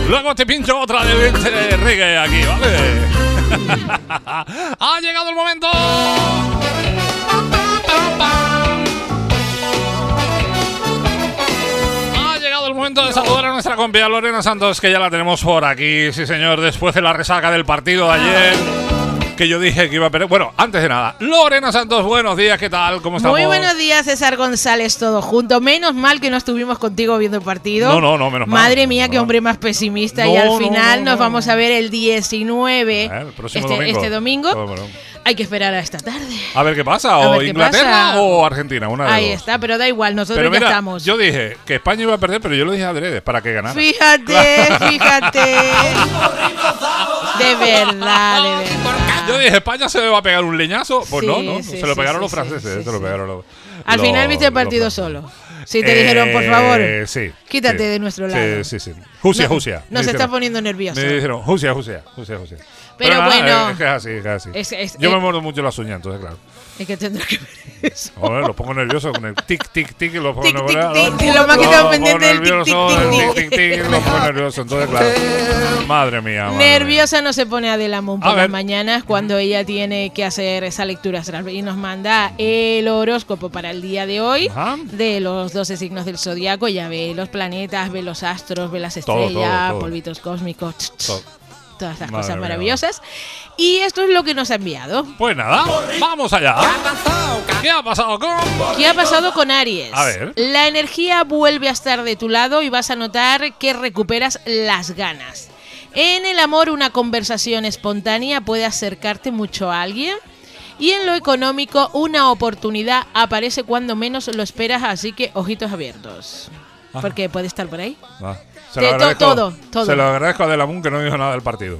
Luego te pincho otra de reggae aquí, ¿vale? Ha llegado el momento. Ha llegado el momento de saludar a nuestra compia Lorena Santos, que ya la tenemos por aquí, sí señor, después de la resaca del partido de ayer. Que yo dije que iba a perder. Bueno, antes de nada, Lorena Santos, buenos días, ¿qué tal? ¿Cómo estamos? Muy buenos días, César González, todo junto. Menos mal que no estuvimos contigo viendo el partido. No, menos mal. Madre mía, qué hombre más pesimista. Y al final nos vamos a ver el 19, el próximo domingo. Este domingo. Bueno. Hay que esperar a esta tarde. A ver qué pasa, o Inglaterra o Argentina, una de Ahí dos. está, pero da igual, nosotros pero mira, ya estamos. Yo dije que España iba a perder, pero yo lo dije adrede, para que ganara. Fíjate. De verdad. Yo dije, España se le va a pegar un leñazo. Pues sí, no, sí, se lo pegaron sí, los franceses, se lo pegaron los... Al final viste el partido solo. Si te dijeron, por favor, sí, quítate de nuestro lado. Sí. Jusia. Nos está poniendo nervioso. Me dijeron, Jusia. Pero nada, bueno. Es que es así. Yo me muerdo mucho las uñas, entonces, claro. Es que tendrá que ver eso. Lo pongo nervioso con el tic, y lo pongo nervioso. Y lo más que estamos pendientes del tic. Lo pongo nervioso, entonces, claro. Madre mía. Nerviosa no se pone Adela Moon por las mañanas cuando ella tiene que hacer esa lectura astral. Y nos manda el horóscopo para el día de hoy. Ajá. De los 12 signos del zodiaco. Ya ve los planetas, ve los astros, ve las estrellas, todo. Polvitos cósmicos. Todas las cosas maravillosas. Y esto es lo que nos ha enviado. Pues nada, vamos allá. ¿Qué ha pasado con? ¿Qué ha pasado con Aries? A ver. La energía vuelve a estar de tu lado y vas a notar que recuperas las ganas. En el amor, una conversación espontánea puede acercarte mucho a alguien. Y en lo económico, una oportunidad aparece cuando menos lo esperas, así que ojitos abiertos. Porque puede estar por ahí. Todo. Se lo agradezco a Adela Moon que no dijo nada del partido.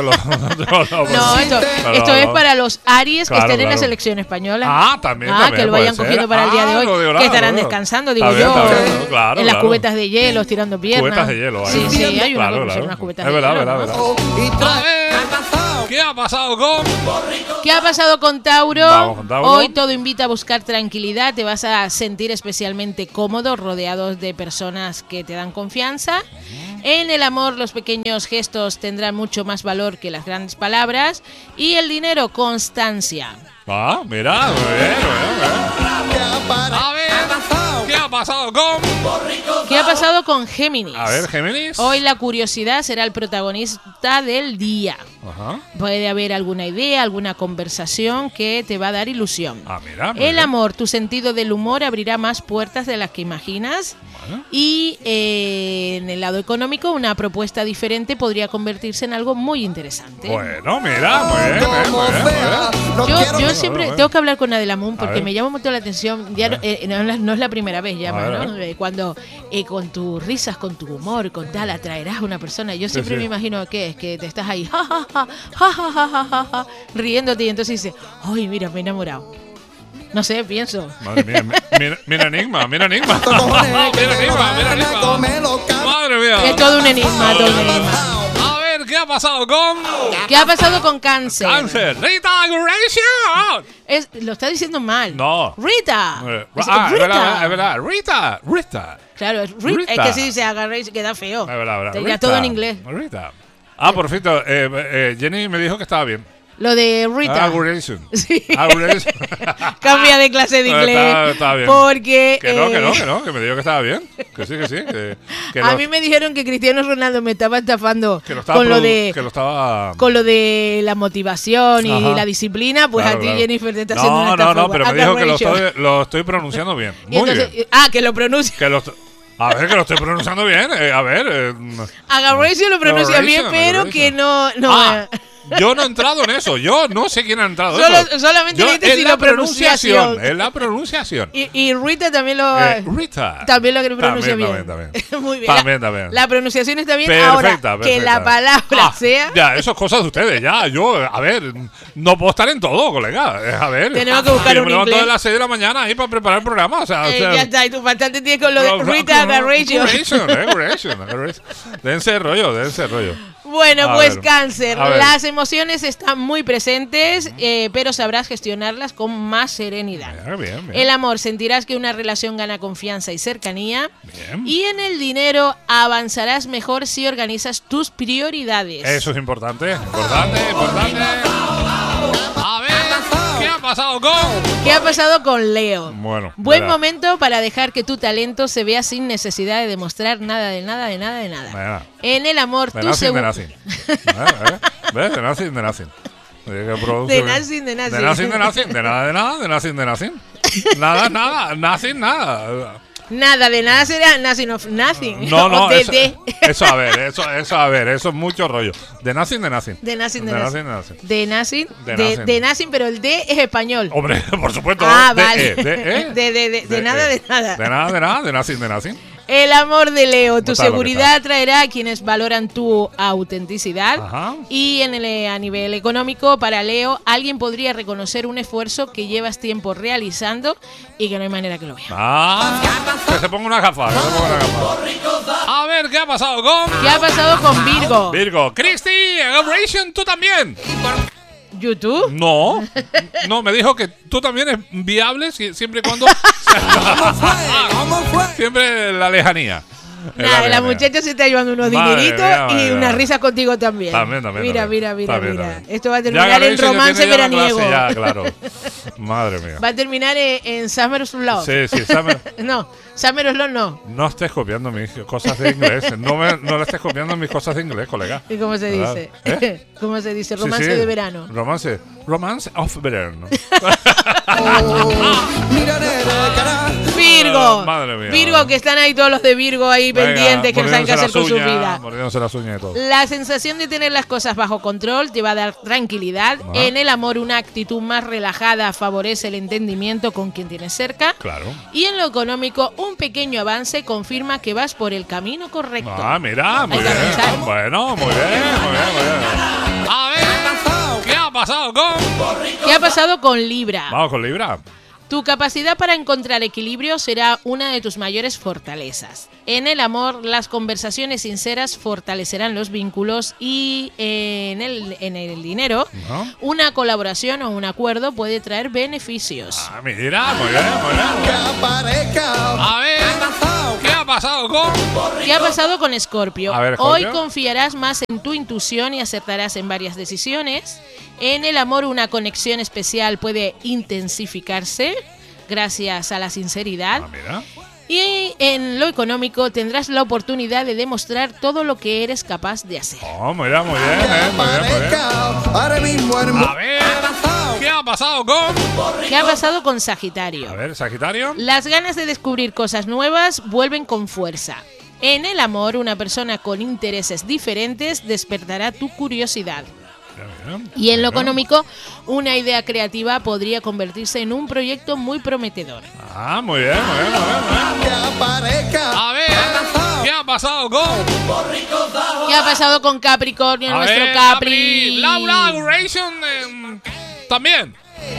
Esto es para los Aries que estén en la selección española. También. Que lo vayan cogiendo para el día de hoy. Que estarán descansando, digo yo. En las cubetas de hielo, tirando piernas. Cubetas de hielo. Sí, hay unas cubetas de hielo. Es verdad. ¿Qué ha pasado con? ¿Qué ha pasado con Tauro? Vamos con Tauro. Hoy todo invita a buscar tranquilidad. Te vas a sentir especialmente cómodo, rodeados de personas que te dan confianza. En el amor, los pequeños gestos tendrán mucho más valor que las grandes palabras. Y el dinero, constancia. Mira, muy bien. A ver, ¿qué ha pasado con? ¿Qué ha pasado con Géminis? A ver, Géminis. Hoy la curiosidad será el protagonista del día. Ajá. Puede haber alguna idea, alguna conversación que te va a dar ilusión. Mira. El amor, tu sentido del humor abrirá más puertas de las que imaginas. Bueno. Y en el lado económico, una propuesta diferente podría convertirse en algo muy interesante. Bueno, mira, muy bien. Yo siempre tengo que hablar con Adela Moon porque me llama mucho la atención. Ya no es la primera vez, ¿no? Cuando con tus risas, con tu humor, con tal, atraerás a una persona. Yo siempre me imagino que te estás ahí, riéndote, y entonces dices, ¡ay, mira, me he enamorado! No sé, pienso. Madre mía, mira enigma. Mira enigma. Madre mía. Es todo un enigma, A ver, ¿qué ha pasado con? ¿Qué ha pasado con Cáncer? Rita Horacio. Lo está diciendo mal. No. Rita. Es verdad. Rita. Claro, es Rita. Es que si se agarra y se queda feo. Es verdad. Te dirá todo en inglés. Rita. Por cierto, Jenny me dijo que estaba bien. Lo de Rita. Auguration. Sí. Cambia de clase de inglés. Está bien. Porque. Que me dijo que estaba bien. Que sí. A mí me dijeron que Cristiano Ronaldo me estaba estafando con lo de la motivación y la disciplina. Pues a ti, Jennifer, te está haciendo una estafa. No, pero me dijo que lo estoy pronunciando bien. Muy bien. Que lo pronuncia. A ver, que lo estoy pronunciando bien. Agarration lo pronuncia bien, pero que no. Yo no he entrado en eso. Yo no sé quién ha entrado en eso. Solamente dijiste si la pronunciación. Es la pronunciación. Y Rita también lo... Rita. También lo pronuncia bien. También. Muy bien. También. La pronunciación está bien. Perfecta. Ahora, que la palabra sea... Ya, eso es cosas de ustedes. Ya, yo, a ver, no puedo estar en todo, colega. A ver. Tenemos que buscar un inglés. Yo me levanto a las 6 de la mañana ahí para preparar el programa. Ya está. Y tú bastante tienes con lo de Rita Agarration. Agarration. Dense rollo. Bueno, A pues ver, Cáncer, a ver. las emociones están muy presentes, pero sabrás gestionarlas con más serenidad. Bien. El amor, sentirás que una relación gana confianza y cercanía. Bien. Y en el dinero avanzarás mejor si organizas tus prioridades. Eso es importante. A ver, ¿qué ha pasado con? ¿Qué ha pasado con Leo? Bueno, Buen verá. momento para dejar que tu talento se vea sin necesidad de demostrar nada. Venga. En el amor, De tú nothing, de seguro... nothing. ¿Ves? De nothing. De nothing. De nada. Nada de nada será nothing of nothing. No, O de, eso, de. eso es mucho rollo. De nothing. De nothing. De nothing. De nothing, pero el de es español. Hombre, por supuesto. Ah, de vale. De nada. De nothing. El amor de Leo, tu Está lo que seguridad atraerá a quienes valoran tu autenticidad. Ajá. Y a nivel económico, para Leo, alguien podría reconocer un esfuerzo que llevas tiempo realizando y que no hay manera que lo vea. Que se ponga una gafa. A ver, ¿qué ha pasado con? ¿Qué ha pasado con Virgo? Virgo. Cristi, Operation, tú también. ¿YouTube? No, me dijo que tú también es viable siempre y cuando. Siempre la lejanía. Nada, la muchacha se está llevando unos Madre dineritos mía, y madre unas mía. risas contigo también. También. Mira. También. Esto va a Ya terminar en Operation ya romance tiene ya la veraniego. clase, ya, claro. Madre mía. Va a terminar en Summer's Love. Sí, Summer. No, Summer's Love no. No estés copiando mis cosas de inglés. No le estés copiando mis cosas de inglés, colega. ¿Y cómo se ¿Verdad? dice? ¿Eh? ¿Cómo se dice? Sí, Romance sí. de verano. Romance of verano. Virgo. Madre mía. Virgo, que están ahí todos los de Virgo ahí Venga, pendientes, que no saben qué hacer con su mordiéndose vida. Mordiéndose las uñas y todo. La sensación de tener las cosas bajo control te va a dar tranquilidad. Ah. En el amor, una actitud más relajada favorece el entendimiento con quien tienes cerca. Claro. Y en lo económico, un pequeño avance confirma que vas por el camino correcto. Ah, mira, muy Hay que bien. avanzar. Bueno, muy bien. A ver, ¿qué ha pasado con? ¿Qué ha pasado con Libra? Vamos con Libra. Tu capacidad para encontrar equilibrio será una de tus mayores fortalezas. En el amor, las conversaciones sinceras fortalecerán los vínculos y en el dinero, Ajá. una colaboración o un acuerdo puede traer beneficios. Ah, mira, muy bien. A ver, ¿qué ha pasado con? ¿Qué ha pasado con Escorpio? A ver, Hoy Escorpio. confiarás más en tu intuición y acertarás en varias decisiones. En el amor, una conexión especial puede intensificarse gracias a la sinceridad. Ah, mira. Y en lo económico tendrás la oportunidad de demostrar todo lo que eres capaz de hacer. Oh, mira, muy bien, A ver, ¿qué ha pasado con? ¿Qué ha pasado con Sagitario? A ver, Sagitario. Las ganas de descubrir cosas nuevas vuelven con fuerza. En el amor, una persona con intereses diferentes despertará tu curiosidad. Mira. Y en lo económico, una idea creativa podría convertirse en un proyecto muy prometedor. Ah, muy bien. A ver, ¿qué ha pasado con? ¿Qué ha pasado con Capricornio, A nuestro ver, Capri? Laura Duration también.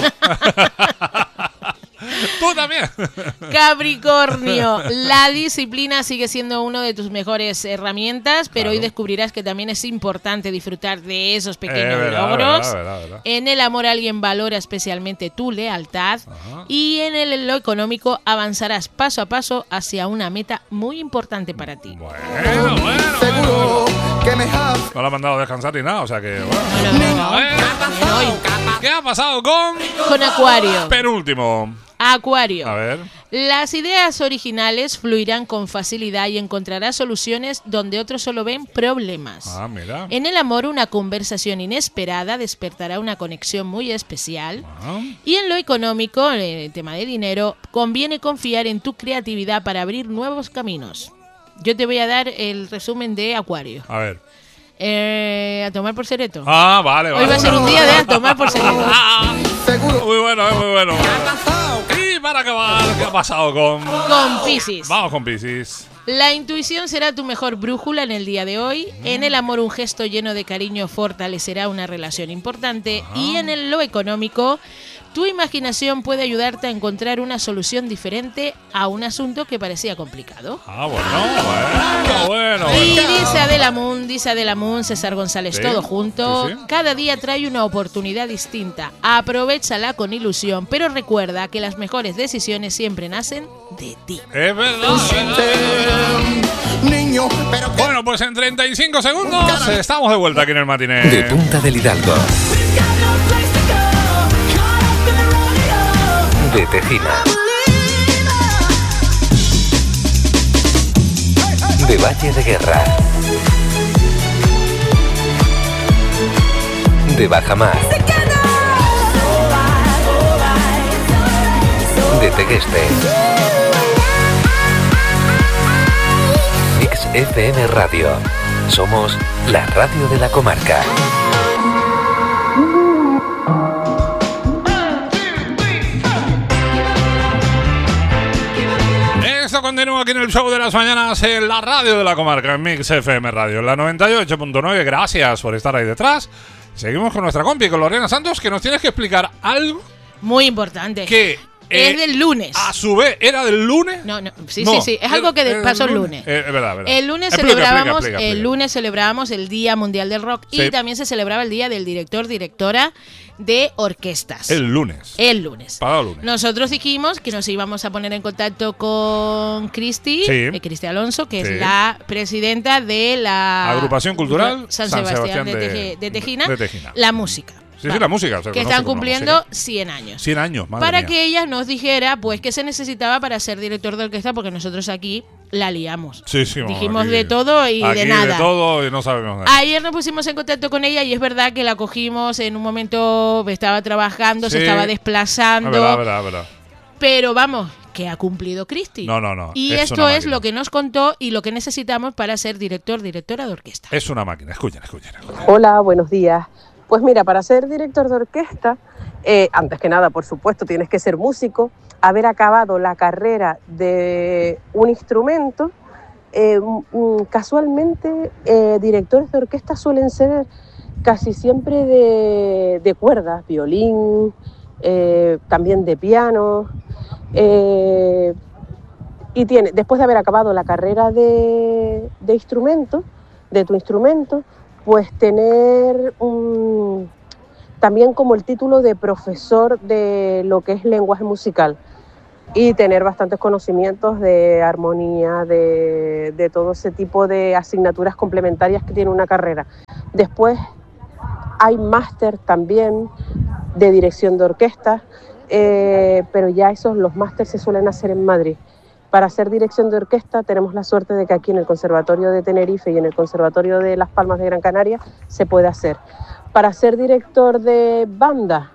Tú también. Capricornio, la disciplina sigue siendo una de tus mejores herramientas, pero Claro. hoy descubrirás que también es importante disfrutar de esos pequeños Verdad, logros. verdad. En el amor alguien valora especialmente tu lealtad. Ajá. Y en lo económico avanzarás paso a paso hacia una meta muy importante para ti. Bueno. Seguro que me has No la han mandado a descansar ni nada, o sea que bueno. No. A ver, ¿qué ha pasado con? Con Acuario. Penúltimo. Acuario. A ver. Las ideas originales fluirán con facilidad y encontrarás soluciones donde otros solo ven problemas. Ah, mira. En el amor, una conversación inesperada despertará una conexión muy especial. Ah, Y en lo económico, en el tema de dinero, conviene confiar en tu creatividad para abrir nuevos caminos. Yo te voy a dar el resumen de Acuario. a ver. A tomar por sereto. Ah, vale. Hoy va a ser un día de a tomar por sereto. seguro Muy bueno, muy bueno. Y para acabar, ¿qué ha pasado con? Con Piscis. Vamos con Piscis. La intuición será tu mejor brújula en el día de hoy. En el amor, un gesto lleno de cariño fortalecerá una relación importante. Y en lo económico, Tu imaginación puede ayudarte a encontrar una solución diferente a un asunto que parecía complicado. Ah, bueno. Y dice Adela Moon, César González, Sí, todo junto. sí. Cada día trae una oportunidad distinta. Aprovéchala con ilusión, pero recuerda que las mejores decisiones siempre nacen de ti. Es verdad. Niño, pero que Bueno, pues en 35 segundos estamos de vuelta aquí en el matiné. De Punta del Hidalgo, de Tejina, de Valle de Guerra, de Bajamar, de Tegueste. XFM Radio. Somos la radio de la comarca. Esto continúa aquí en el show de las mañanas en la radio de la comarca, en Mix FM Radio, en la 98.9. Gracias por estar ahí detrás. Seguimos con nuestra compi, con Lorena Santos, que nos tienes que explicar algo Muy importante. que... es del lunes. A su vez, ¿era del lunes? No, sí. No, Es algo que era pasó del el lunes. Es verdad. El lunes celebrábamos el Día Mundial del Rock Sí. y también se celebraba el Día del Directora de Orquestas. El lunes. El lunes. Pasado lunes. Nosotros dijimos que nos íbamos a poner en contacto con Cristi, Sí. Cristi Alonso, que Sí. es la presidenta de la Agrupación Cultural San Sebastián de Tejina, de Tejina. la música. Sí, la música. se Que conoce están como cumpliendo música. 100 años. 100 años, madre Para mía. que ella nos dijera, pues, qué se necesitaba para ser director de orquesta, porque nosotros aquí la liamos. Sí, vamos, Dijimos aquí- de todo y aquí de nada. de todo y no sabemos nada. Ayer nos pusimos en contacto con ella y es verdad que la cogimos en un momento, estaba trabajando, se Sí. estaba Es desplazando, verdad. pero vamos, que ha cumplido Cristi. No. Y es esto una es máquina. lo que nos contó y lo que necesitamos para ser directora de orquesta. Es una máquina. Escuchen. Hola, buenos días. Pues mira, para ser director de orquesta, antes que nada, por supuesto, tienes que ser músico, haber acabado la carrera de un instrumento. Casualmente, directores de orquesta suelen ser casi siempre de cuerdas, violín, también de piano. Y después de haber acabado la carrera de instrumento, de tu instrumento, pues tener también como el título de profesor de lo que es lenguaje musical y tener bastantes conocimientos de armonía, de todo ese tipo de asignaturas complementarias que tiene una carrera. Después hay máster también de dirección de orquesta, pero ya los másteres se suelen hacer en Madrid. Para hacer dirección de orquesta tenemos la suerte de que aquí en el Conservatorio de Tenerife y en el Conservatorio de Las Palmas de Gran Canaria se puede hacer. Para ser director de banda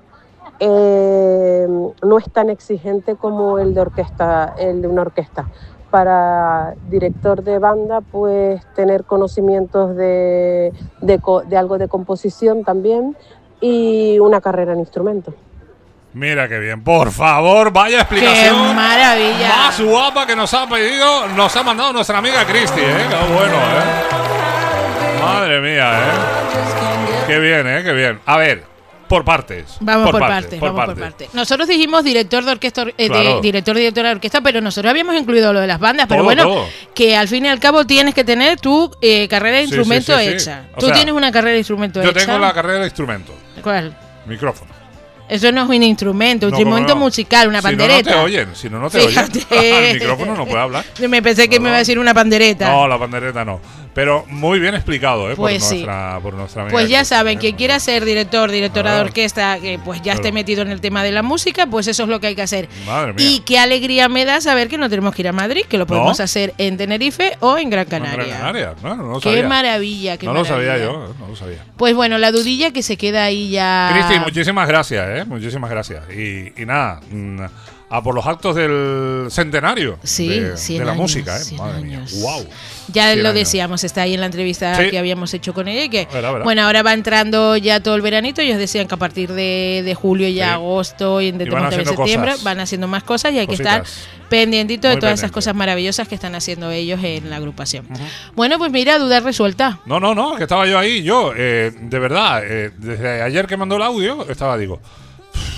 no es tan exigente como el de una orquesta. Para director de banda, pues tener conocimientos de algo de composición también y una carrera en instrumentos. Mira qué bien. Por favor, vaya ¡Qué explicación. maravilla! Más guapa que nos ha pedido, nos ha mandado nuestra amiga Cristi, Qué bueno, Madre mía, Qué bien, qué bien. A ver, por partes. Vamos por partes. Nosotros dijimos director de orquesta, Claro. directora de orquesta, pero nosotros habíamos incluido lo de las bandas. Pero Todo, bueno, todo. que al fin y al cabo tienes que tener tu carrera de instrumento sí. hecha. O Tú sea, tienes una carrera de instrumento Yo hecha. tengo la carrera de instrumento. ¿Cuál? Micrófono. Eso no es un instrumento, un No, instrumento ¿cómo no? musical, una pandereta. Si no, no te oyen. Fíjate. El micrófono no puede hablar. Me pensé que me iba a decir una pandereta. No, la pandereta no. Pero muy bien explicado, Pues por, sí. por nuestra amiga. Pues ya Cristi, saben, quien quiera ser directora de Claro. orquesta, que pues ya esté Claro. metido en el tema de la música, pues eso es lo que hay que hacer. Madre mía. Y qué alegría me da saber que no tenemos que ir a Madrid, que lo podemos ¿No? hacer en Tenerife o en Gran En Canaria. Gran Canaria. No lo Qué sabía. maravilla, qué No lo maravilla. sabía yo, no lo sabía. Pues bueno, la dudilla que se queda ahí ya. Cristi, muchísimas gracias, muchísimas gracias. Y nada, a por los actos del centenario Sí, de 100 la años, música, 100 madre mía. años. Wow. Ya 100 lo años. decíamos, está ahí en la entrevista Sí. que habíamos hecho con ella. Y que, Verá. bueno, ahora va entrando ya todo el veranito. Ellos decían que a partir de julio y Sí. agosto y Y van de haciendo septiembre cosas. van haciendo más cosas y hay Cositas. que estar pendientito de Muy todas esas pendiente. cosas maravillosas que están haciendo ellos en la agrupación. Bueno, pues mira, duda resuelta. No, que estaba yo ahí, de verdad, desde ayer que mandó el audio, digo,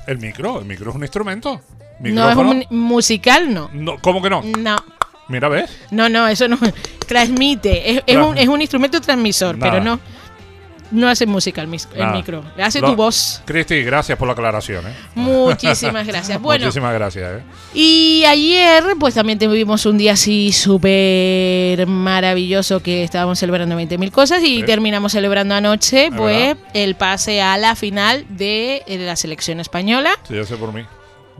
El micro es un instrumento. No es un musical, no. No, ¿cómo que no? No. Mira, ¿ves? No, eso no. Transmite. Es un instrumento transmisor, Nada. pero no hace música el micro. Le hace tu voz. Cristi, gracias por la aclaración, Muchísimas gracias. Bueno, muchísimas gracias, y ayer pues también tuvimos un día así súper maravilloso que estábamos celebrando 20.000 cosas y terminamos celebrando anoche pues el pase a la final de la selección española. Sí, ya sé por mí.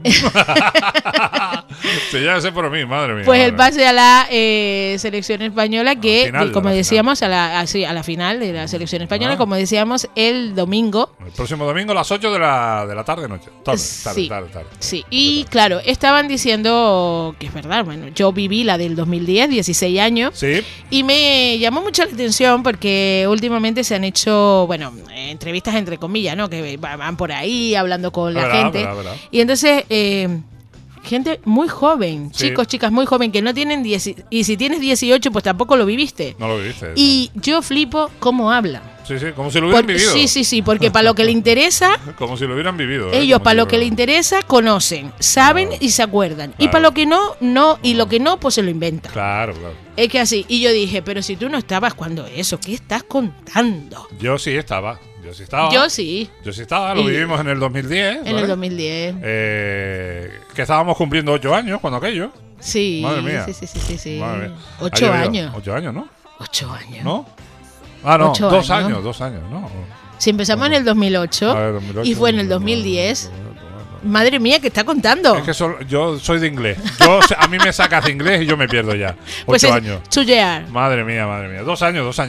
Sí, ya sé por mí, madre mía. Pues madre el pase a la selección española que, final, como a la decíamos, a la final de la selección española, como decíamos, el domingo. El próximo domingo a las 8 de la tarde noche. Tarde. Sí, y claro, estaban diciendo que es verdad, bueno, yo viví la del 2010, 16 años, sí. Y me llamó mucho la atención porque últimamente se han hecho, bueno, entrevistas entre comillas, ¿no? Que van por ahí hablando con la gente. Verdad. Y entonces gente muy joven, Sí. chicos, chicas muy joven que no tienen 10, y si tienes 18 pues tampoco lo viviste. No lo viviste. Y yo flipo cómo hablan. Sí, como si lo hubieran vivido. Sí, porque para lo que le interesa, Como si lo hubieran vivido. ellos Como para si lo que le interesa conocen, saben y se acuerdan. Y para lo que no, y lo que no, pues se lo inventan. Claro. Es que así, y yo dije, pero si tú no estabas cuando eso, ¿qué estás contando? Yo sí estaba. Yo sí. Lo Y- vivimos en el 2010. En el 2010. Que estábamos cumpliendo 8 años cuando aquello. Sí. Madre mía. Sí. Madre mía. 8 años. 8 años, ¿no? 8 años. ¿No? Ah, no, 8 2 años. años, 2 años, ¿no? Si empezamos en el 2008, A ver, 2008, y fue en el 2010. Madre mía, ¿qué está contando? Es que yo soy de inglés. A mí me sacas de inglés y yo me pierdo ya. 8 Pues años. 2 years. Madre mía. 2 años. 2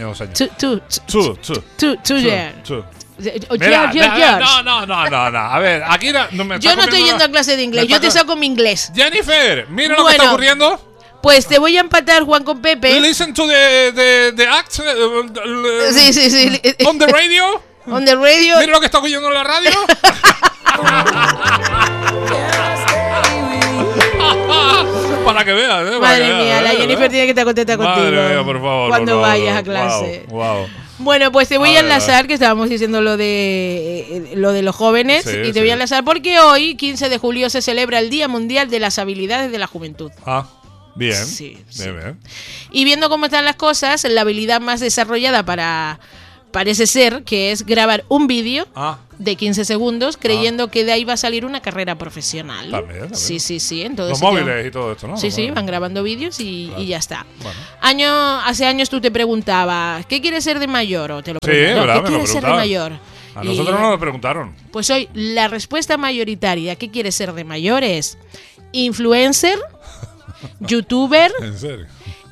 2 years. Mira, Years. no. A ver, aquí no me Yo no estoy yendo a clase de inglés, yo te saco mi inglés. Jennifer, mira lo que Bueno. está ocurriendo. Pues te voy a empatar, Juan, con Pepe. Listen to the act Sí. on the radio. On the radio. Mira lo que está oyendo en la radio. Para que veas, Para Madre que veas, mía, la Jennifer tiene que estar contenta contigo. Madre mía, por favor. Cuando por favor. vayas a clase. Wow. Bueno, pues te voy a Vale, enlazar, que estábamos diciendo lo de los jóvenes, Sí, y te sí. voy a enlazar porque hoy, 15 de julio, se celebra el Día Mundial de las Habilidades de la Juventud. Ah, bien. Sí. Bien. Y viendo cómo están las cosas, la habilidad más desarrollada parece ser que es grabar un vídeo Ah, de 15 segundos creyendo que de ahí va a salir una carrera profesional. También. Sí. Entonces, Los móviles y todo esto, ¿no? Sí, van grabando vídeos y ya está. Bueno. Hace años tú te preguntabas, ¿qué quieres ser de mayor? O te lo Sí, preguntaban, verdad, ¿qué me lo quieres ser de preguntaban. mayor? A Y, nosotros nos lo preguntaron. Pues hoy la respuesta mayoritaria, ¿qué quieres ser de mayor? Es influencer, youtuber, En serio.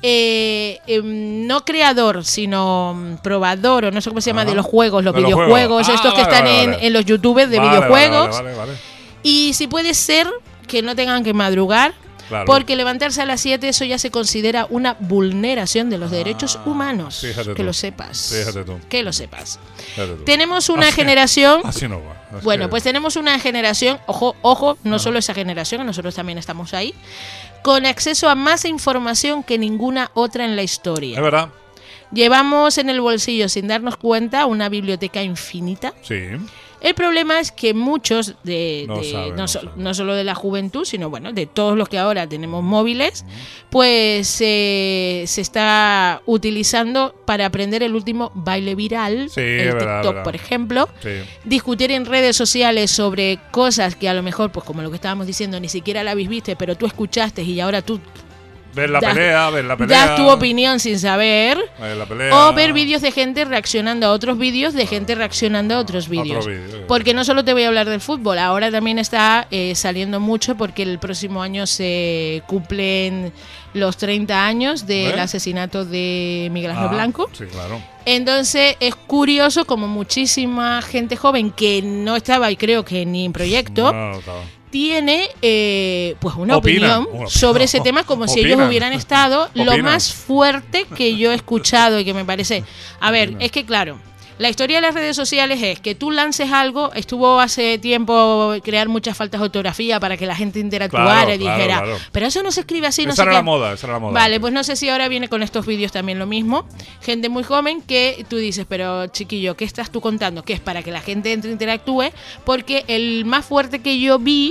no creador, sino probador, o no sé cómo se llama, Ajá. de los juegos, los De los videojuegos, juegos. estos que Vale, están vale. en los youtubers de Vale, videojuegos. Vale. Y si puede ser que no tengan que madrugar, Claro. porque levantarse a las 7 eso ya se considera una vulneración de los derechos humanos. fíjate que tú. lo sepas. Fíjate tú. Que lo sepas. Fíjate tú. Tenemos una Así- generación... Así no va. Es Bueno, que- pues tenemos una generación, ojo, no solo esa generación, nosotros también estamos ahí, con acceso a más información que ninguna otra en la historia. Es verdad. Llevamos en el bolsillo, sin darnos cuenta, una biblioteca infinita. Sí. El problema es que muchos No saben, no saben. no solo de la juventud, sino bueno, de todos los que ahora tenemos móviles, pues se está utilizando para aprender el último baile viral, Sí, el es verdad, TikTok, verdad. por ejemplo. Sí. Discutir en redes sociales sobre cosas que a lo mejor, pues como lo que estábamos diciendo, ni siquiera la viste, pero tú escuchaste y ahora tú Ver la das- pelea. das tu opinión sin saber. Ver la pelea. O ver vídeos de gente reaccionando a otros vídeos, de gente reaccionando a otros vídeos. vídeo. Porque no solo te voy a hablar del fútbol, ahora también está saliendo mucho porque el próximo año se cumplen los 30 años del asesinato de Miguel Ángel Blanco. Sí, claro. Entonces es curioso como muchísima gente joven que no estaba, y creo que ni en proyecto, No estaba. tiene pues una Opinan. opinión sobre ese tema como si ellos Opinan. hubieran estado lo Opinan. más fuerte que yo he escuchado y que me parece... A ver, es que claro, La historia de las redes sociales es que tú lances algo, estuvo hace tiempo crear muchas faltas de ortografía para que la gente interactuara Claro, y dijera, claro. pero eso no se escribe así, no Esa sé era qué. la moda, esa era la moda. Vale, pues no sé si ahora viene con estos vídeos también lo mismo. Gente muy joven que tú dices, pero chiquillo, ¿qué estás tú contando? Que es para que la gente entre e interactúe, porque el más fuerte que yo vi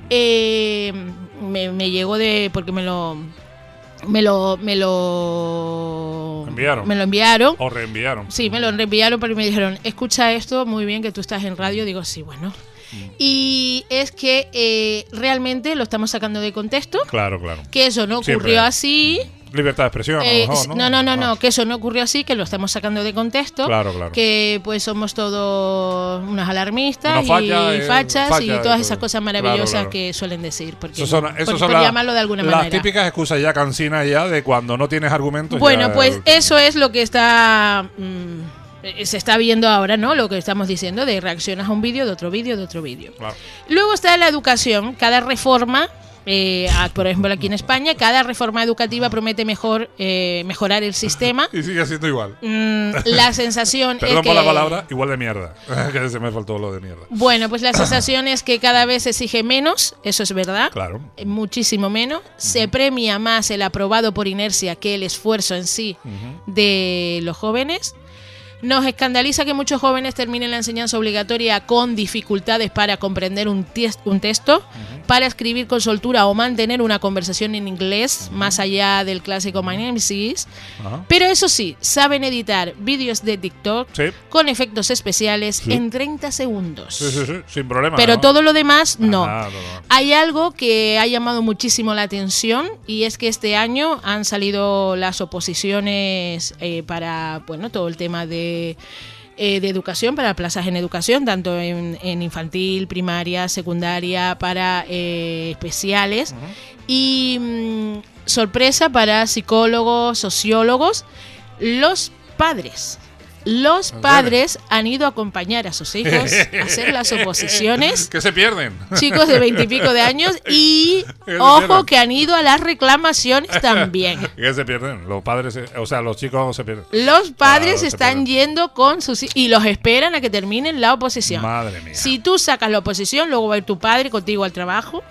me llegó porque me lo enviaron. O reenviaron. Sí, me lo reenviaron porque me dijeron, escucha esto, muy bien que tú estás en radio. Digo, sí, bueno. Y es que realmente lo estamos sacando de contexto. Claro, claro. Que eso no ocurrió Siempre. así. Libertad de expresión, a lo mejor, No, que eso no ocurrió así, que lo estamos sacando de contexto. Claro, claro. Que pues somos todos unos alarmistas Unos y fachas y todas todo. esas cosas maravillosas Claro. que suelen decir. Porque, Esos son por llamarlo de alguna las manera. típicas excusas ya cansinas ya de cuando no tienes argumentos. Bueno, ya- pues eso es lo que está se está viendo ahora, ¿no? Lo que estamos diciendo de reaccionas a un vídeo, de otro vídeo, de otro vídeo. Claro. Luego está la educación. Cada reforma, por ejemplo aquí en España, cada reforma educativa promete mejorar el sistema. Y sigue siendo igual. La sensación Perdón es que... por la palabra, igual de mierda. Que se me faltó lo de mierda. Bueno, pues la sensación es que cada vez se exige menos, eso es verdad. Claro. Muchísimo menos. Se premia más el aprobado por inercia que el esfuerzo en sí de los jóvenes. Nos escandaliza que muchos jóvenes terminen la enseñanza obligatoria con dificultades para comprender un texto, para escribir con soltura o mantener una conversación en inglés, más allá del clásico My name is. Ajá. Pero eso sí, saben editar vídeos de TikTok Sí. con efectos especiales Sí. en 30 segundos. Sí, sin problema. Pero ¿no? todo lo demás, no. Ah, no. Hay algo que ha llamado muchísimo la atención y es que este año han salido las oposiciones para, bueno, todo el tema de educación, para plazas en educación, tanto en infantil, primaria, secundaria, para especiales. Y sorpresa para psicólogos, sociólogos, los padres. Los padres han ido a acompañar a sus hijos a hacer las oposiciones. Que se pierden. Chicos de 20 y pico de años y, Que se ojo, pierdan. que han ido a las reclamaciones también. Que se pierden. Los padres, o sea, los chicos se pierden. Los padres Claro, se están pierden. yendo con sus y los esperan a que terminen la oposición. Madre mía. Si tú sacas la oposición, luego va a ir tu padre contigo al trabajo.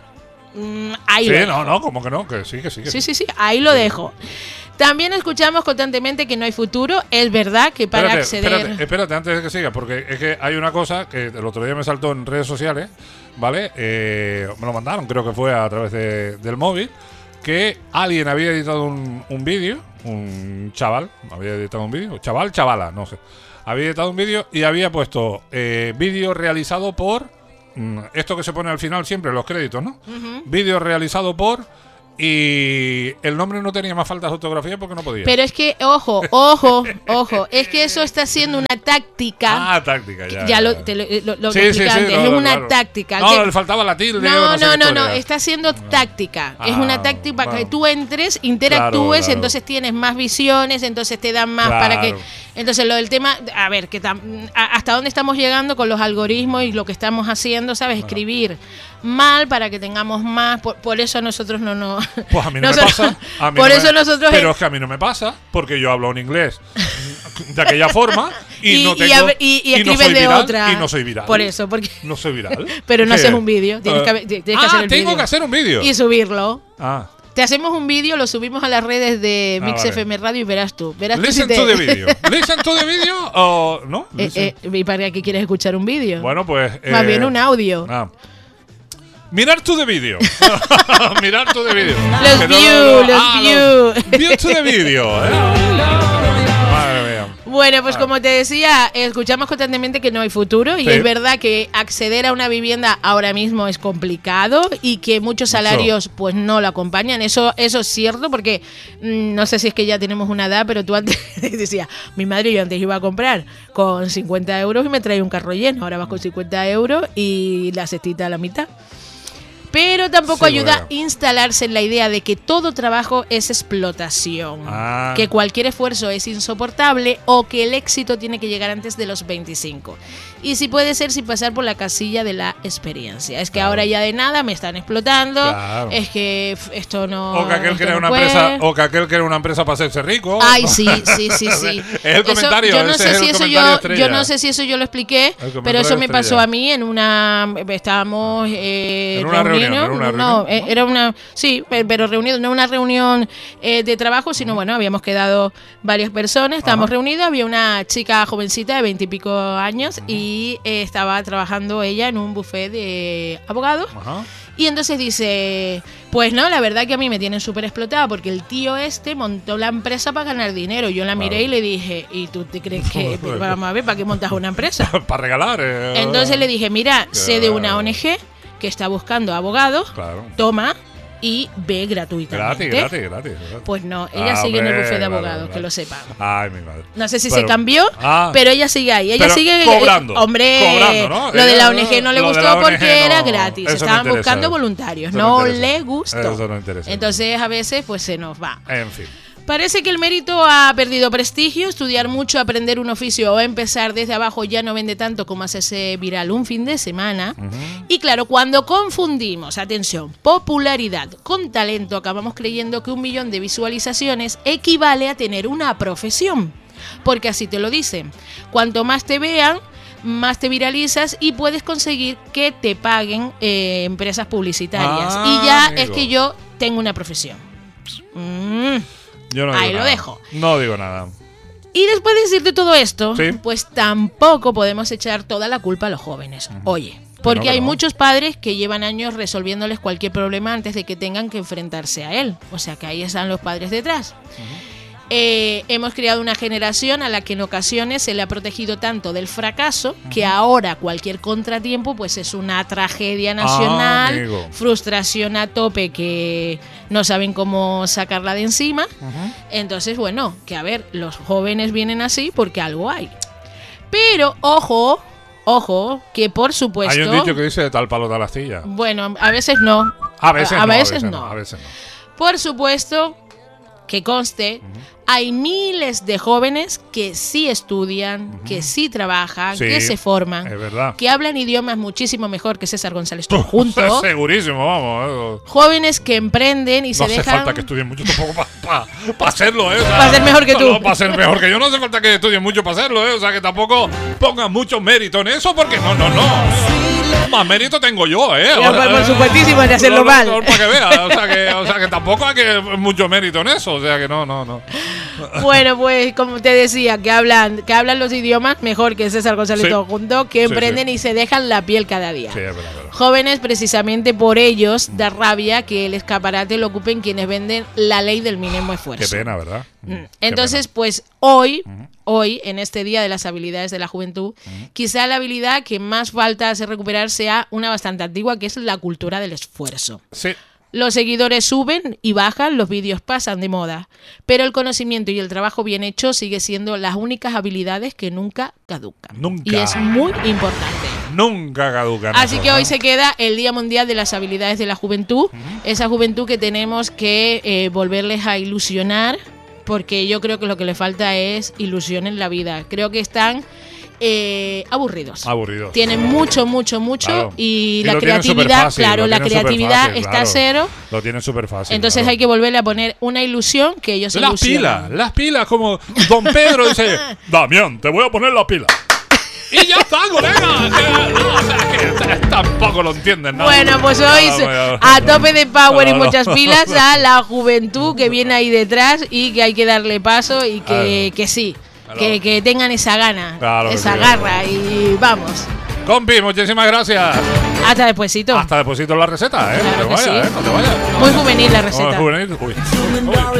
Ahí lo Sí, dejo. no, como que no, que sí, que sí. Sí, ahí lo dejo. También escuchamos constantemente que no hay futuro. Es verdad que para acceder... Espérate, antes de que siga, porque es que hay una cosa que el otro día me saltó en redes sociales, ¿vale? Me lo mandaron, creo que fue a través del móvil, que alguien había editado un vídeo, un chaval, había editado un vídeo, chavala, no sé, había editado un vídeo y había puesto vídeo realizado por, esto que se pone al final siempre, los créditos, ¿no? Vídeo realizado por... Y el nombre no tenía más faltas de ortografía porque no podía. Pero es que, ojo, es que eso está siendo una táctica. Ah, táctica, ya. Ya lo Sí, expliqué antes, no, es una claro. táctica. No, que- le faltaba la tilde. No, sé qué no, historia. está siendo táctica. Es una táctica para que bueno. tú entres, interactúes, Claro. entonces tienes más visiones, entonces te dan más Claro. para que... Entonces lo del tema, a ver, hasta dónde estamos llegando con los algoritmos y lo que estamos haciendo, ¿sabes? Escribir mal para que tengamos más, por eso a nosotros no... Pues a mí no nosotros- me pasa. A mí por no eso me- nosotros... Pero es que a mí no me pasa porque yo hablo en inglés de aquella forma y no tengo. y no escribes soy de viral, otra. Y no soy viral. Por eso, porque... No soy viral. Pero no ¿Qué? haces un vídeo, tienes que hacer el tengo vídeo. que hacer un vídeo. Y subirlo. Ah. Te hacemos un vídeo, lo subimos a las redes de Mix vale. FM Radio y verás tú. Verás tú Listen si te- to the video. Listen to the video o no. ¿Y para qué quieres escuchar un vídeo? Bueno, pues. Más bien un audio. Mirar to the video. Mirar to the video. Los Que view, los view. View to the video. Madre mía. Bueno, pues como te decía, escuchamos constantemente que no hay futuro y Sí. es verdad que acceder a una vivienda ahora mismo es complicado y que muchos salarios pues no lo acompañan. Eso es cierto porque no sé si es que ya tenemos una edad, pero tú antes decías, mi madre yo antes iba a comprar con 50 euros y me traía un carro lleno, ahora vas con 50 euros y la cestita a la mitad. Pero tampoco Sí, ayuda bueno. a instalarse en la idea de que todo trabajo es explotación, que cualquier esfuerzo es insoportable o que el éxito tiene que llegar antes de los 25. Y si puede ser sin pasar por la casilla de la experiencia. Es que ahora ya de nada me están explotando, es que esto no... O que aquel esto crea no una puede. empresa, o que aquel crea una empresa para hacerse rico. Ay, sí. Es el comentario, Yo no ese sé es si el eso comentario estrella. yo no sé si eso yo lo expliqué, pero eso me pasó a mí en una... Estábamos en una reunión. No, era una... Sí, pero reunidos, no una reunión de trabajo, sino bueno, habíamos quedado varias personas, estábamos reunidos, había una chica jovencita de 20 y pico años y estaba trabajando ella en un buffet de abogados. Y entonces dice, pues no, la verdad que a mí me tienen súper explotada porque el tío este montó la empresa para ganar dinero. Yo la miré y le dije, ¿y tú te crees que, vamos a ver, para qué montas una empresa? Para regalar. Entonces le dije, mira, sé de una ONG que está buscando abogados, toma y ve gratuitamente. Gratis. Pues no, ella sigue en el buffet de abogados, que lo sepan. Ay, mi madre. No sé si se cambió, pero ella sigue ahí. Ella pero sigue cobrando. Hombre, ¿no? Lo de la ONG no le gustó porque era no, gratis. eso Estaban no buscando interesa. voluntarios. Eso No interesa. le gustó. Eso no interesa. Entonces a veces pues se nos va. En fin. Parece que el mérito ha perdido prestigio, estudiar mucho, aprender un oficio o empezar desde abajo ya no vende tanto como hacerse viral un fin de semana. Y claro, cuando confundimos, atención, popularidad con talento, acabamos creyendo que 1 millón de visualizaciones equivale a tener una profesión. Porque así te lo dicen, cuanto más te vean, más te viralizas y puedes conseguir que te paguen empresas publicitarias. Y ya amigo. es que yo tengo una profesión. Yo no Ahí digo lo nada. dejo. No digo nada. Y después de decirte todo esto, Sí. pues tampoco podemos echar toda la culpa a los jóvenes. Oye, porque Que no. hay muchos padres que llevan años resolviéndoles cualquier problema antes de que tengan que enfrentarse a él. O sea que ahí están los padres detrás. Hemos creado una generación a la que en ocasiones se le ha protegido tanto del fracaso que ahora cualquier contratiempo pues es una tragedia nacional, amigo. frustración a tope que no saben cómo sacarla de encima. Entonces, bueno, que a ver, los jóvenes vienen así porque algo hay. Pero, ojo, que por supuesto... Hay un dicho que dice de tal palo tal astilla. Bueno, a veces no. A veces no. A veces no. Por supuesto, que conste, hay miles de jóvenes que sí estudian, que sí trabajan, Sí, que se forman, es verdad. que hablan idiomas muchísimo mejor que César González todo junto. Segurísimo, vamos. Jóvenes que emprenden y No se hace dejan... falta que estudien mucho tampoco para hacerlo, ¿eh? O sea, Para ser mejor que tú. No, para ser mejor que yo no hace falta que estudien mucho para hacerlo, ¿eh? O sea, que tampoco pongan mucho mérito en eso porque no. Más mérito tengo yo, ¿eh? Ya, por supuestísimo de hacerlo mal. Para que vea, o sea, que tampoco hay que mucho mérito en eso, o sea, que no. Bueno, pues como te decía, que hablan los idiomas mejor que César González Sí. todo junto, que Sí, emprenden y se dejan la piel cada día. Sí, es verdad. Jóvenes, precisamente por ellos, da rabia que el escaparate lo ocupen quienes venden la ley del mínimo esfuerzo. Qué pena, ¿verdad? Entonces, pues hoy, en este Día de las Habilidades de la Juventud, quizá la habilidad que más falta hacer recuperar sea una bastante antigua, que es la cultura del esfuerzo. Sí. Los seguidores suben y bajan, los vídeos pasan de moda, pero el conocimiento y el trabajo bien hecho sigue siendo las únicas habilidades que nunca caducan. Nunca. Y es muy importante. Nunca caducan. Así eso, que ¿no? hoy se queda el Día Mundial de las Habilidades de la Juventud, esa juventud que tenemos que volverles a ilusionar, porque yo creo que lo que le falta es ilusión en la vida. Creo que están aburridos. Tienen mucho Claro. y lo la tienen creatividad, superfácil, claro, lo la tienen creatividad superfácil, está claro. a cero. Lo tienen súper fácil. Entonces claro. hay que volverle a poner una ilusión que ellos se ilusionan. Las pilas, como Don Pedro dice, Damián, te voy a poner la pila. Y ya está, colega. Que tampoco lo entienden, ¿no? Bueno, pues hoy a tope de power y muchas pilas a la juventud que viene ahí detrás y que hay que darle paso y que sí, que tengan esa gana, esa garra y vamos. Compi, muchísimas gracias. Hasta despuesito. Hasta despuesito la receta, ¿eh? Claro no te que vayas, sí. no te vayas. Muy juvenil la receta. Muy juvenil. Uy.